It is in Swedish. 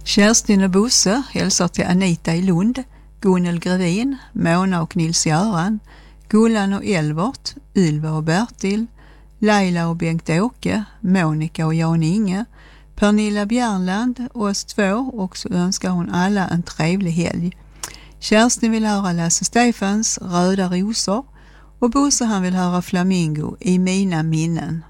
Kerstin och Bosse hälsar till Anita i Lund, Gunnel Grevin, Mona och Nils-Göran, Gullan och Elvert, Ylva och Bertil, Laila och Bengt-Åke, Monica och Jan-Inge, Pernilla Bjärnland och oss två, och så önskar hon alla en trevlig helg. Kerstin vill höra Lasse Stefans Röda rosor och Bosse han vill höra Flamingo i mina minnen.